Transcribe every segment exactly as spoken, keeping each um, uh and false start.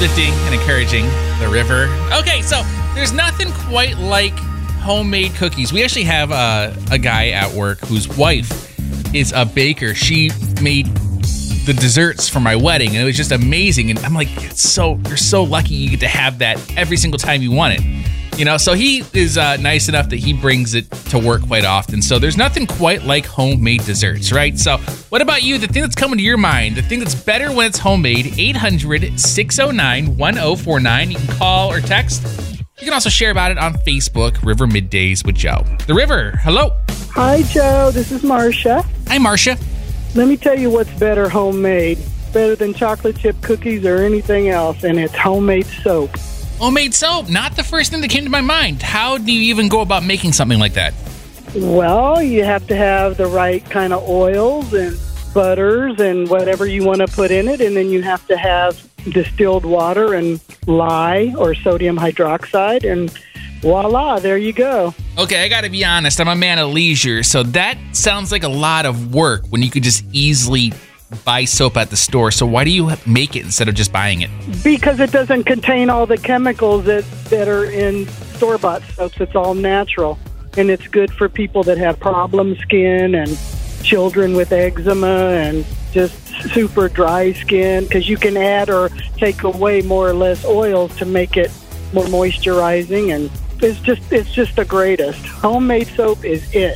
uplifting and encouraging. The River. Okay, so there's nothing quite like homemade cookies. We actually have a, a guy at work whose wife is a baker. She made the desserts for my wedding, and it was just amazing. And I'm like, it's so you're so lucky you get to have that every single time you want it. You know, so he is uh, nice enough that he brings it to work quite often. So there's nothing quite like homemade desserts, right? So what about you? The thing that's coming to your mind, the thing that's better when it's homemade, eight hundred, six oh nine, one oh four nine. You can call or text. You can also share about it on Facebook, River Middays with Joe. The River, hello. Hi, Joe. This is Marcia. Hi, Marcia. Let me tell you what's better homemade. Better than chocolate chip cookies or anything else, and it's homemade soap. Homemade soap, not the first thing that came to my mind. How do you even go about making something like that? Well, you have to have the right kind of oils and butters and whatever you want to put in it, and then you have to have distilled water and lye or sodium hydroxide, and voila, there you go. Okay, I gotta be honest, I'm a man of leisure, so that sounds like a lot of work when you could just easily buy soap at the store. So why do you make it instead of just buying it? Because it doesn't contain all the chemicals that, that are in store-bought soaps. It's all natural, and it's good for people that have problem skin and children with eczema and just super dry skin, because you can add or take away more or less oils to make it more moisturizing, and it's just it's just the greatest. Homemade soap is it.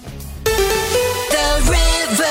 The River.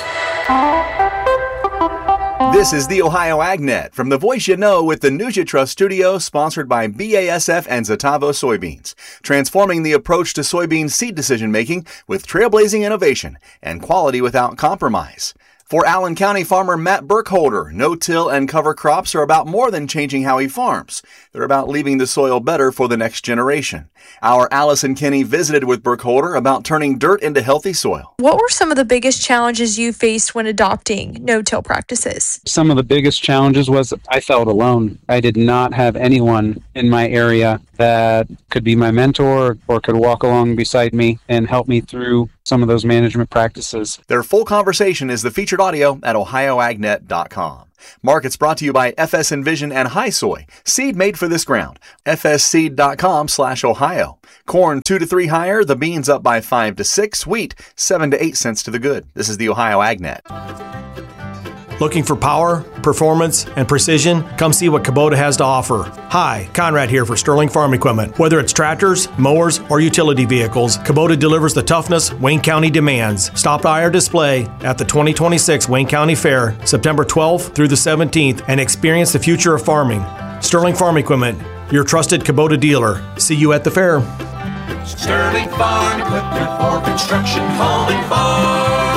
This is the Ohio AgNet from the Voice You Know with the News You Trust studio, sponsored by B A S F and Zetavo Soybeans, transforming the approach to soybean seed decision-making with trailblazing innovation and quality without compromise. For Allen County farmer Matt Burkholder, no-till and cover crops are about more than changing how he farms. They're about leaving the soil better for the next generation. Our Allison Kinney visited with Burkholder about turning dirt into healthy soil. What were some of the biggest challenges you faced when adopting no-till practices? Some of the biggest challenges was I felt alone. I did not have anyone in my area that could be my mentor or could walk along beside me and help me through some of those management practices. Their full conversation is the featured audio at ohio agnet dot com. Markets brought to you by F S Envision and High Soy, seed made for this ground. F S seed dot com slash Ohio. Corn two to three higher, the beans up by five to six, wheat seven to eight cents to the good. This is the Ohio AgNet. Looking for power, performance, and precision? Come see what Kubota has to offer. Hi, Conrad here for Sterling Farm Equipment. Whether it's tractors, mowers, or utility vehicles, Kubota delivers the toughness Wayne County demands. Stop by our display at the twenty twenty-six Wayne County Fair, September twelfth through the seventeenth, and experience the future of farming. Sterling Farm Equipment, your trusted Kubota dealer. See you at the fair. Sterling Farm Equipment for construction, home, and farm.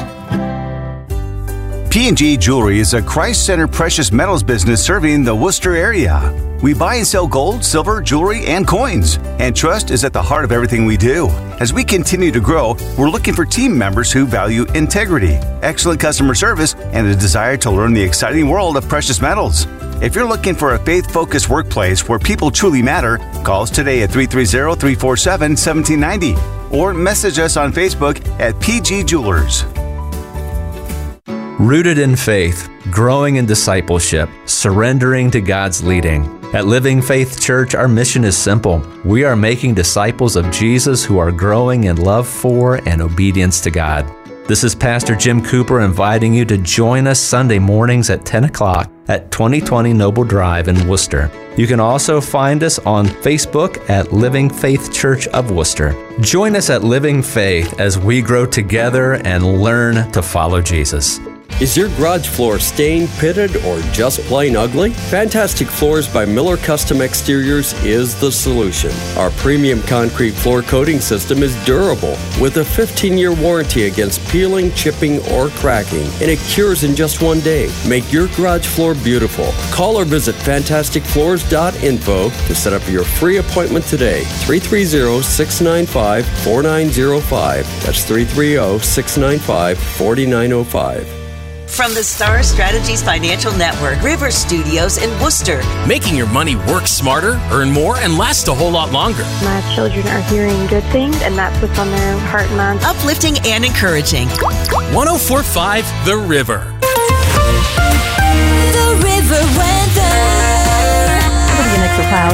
P and G Jewelry is a Christ-centered precious metals business serving the Worcester area. We buy and sell gold, silver, jewelry, and coins. And trust is at the heart of everything we do. As we continue to grow, we're looking for team members who value integrity, excellent customer service, and a desire to learn the exciting world of precious metals. If you're looking for a faith-focused workplace where people truly matter, call us today at three three zero, three four seven, one seven nine zero or message us on Facebook at P G Jewelers. Rooted in faith, growing in discipleship, surrendering to God's leading. At Living Faith Church, our mission is simple. We are making disciples of Jesus who are growing in love for and obedience to God. This is Pastor Jim Cooper inviting you to join us Sunday mornings at ten o'clock at twenty twenty Noble Drive in Worcester. You can also find us on Facebook at Living Faith Church of Worcester. Join us at Living Faith as we grow together and learn to follow Jesus. Is your garage floor stained, pitted, or just plain ugly? Fantastic Floors by Miller Custom Exteriors is the solution. Our premium concrete floor coating system is durable with a fifteen-year warranty against peeling, chipping, or cracking, and it cures in just one day. Make your garage floor beautiful. Call or visit fantastic floors dot info to set up your free appointment today. three three zero, six nine five, four nine zero five. That's three three zero, six nine five, four nine zero five. From the Star Strategies Financial Network, River Studios in Worcester. Making your money work smarter, earn more, and last a whole lot longer. My children are hearing good things, and that's what's on their heart and mind. Uplifting and encouraging. one oh four point five The River. The River Weather.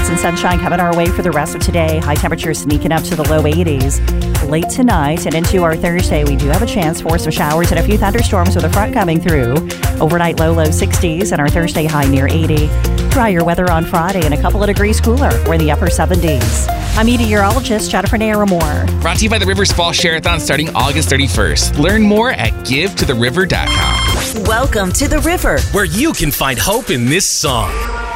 clouds and sunshine coming our way for the rest of today. High temperatures sneaking up to the low eighties. Late tonight and into our Thursday, we do have a chance for some showers and a few thunderstorms with a front coming through. Overnight low, low sixties and our Thursday high near eighty. Drier weather on Friday and a couple of degrees cooler. We're in the upper seventies. I'm meteorologist Jennifer Naramore. Brought to you by the Rivers Fall Share-a-thon starting August thirty-first. Learn more at give to the river dot com. Welcome to The River, where you can find hope in this song.